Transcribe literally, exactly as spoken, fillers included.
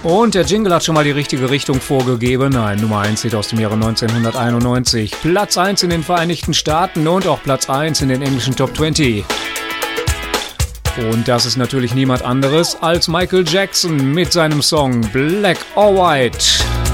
Und der Jingle hat schon mal die richtige Richtung vorgegeben. Ein Nummer eins Hit aus dem Jahre neunzehnhunderteinundneunzig. Platz eins in den Vereinigten Staaten und auch Platz eins in den englischen Top zwanzig. Und das ist natürlich niemand anderes als Michael Jackson mit seinem Song Black or White.